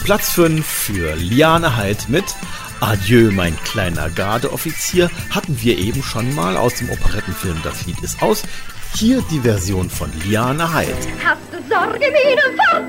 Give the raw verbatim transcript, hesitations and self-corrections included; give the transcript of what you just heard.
Platz fünf für Liane Haid mit Adieu, mein kleiner Gardeoffizier hatten wir eben schon mal aus dem Operettenfilm Das Lied ist aus. Hier die Version von Liane Haid. Hast du Sorge, Minenfahrt?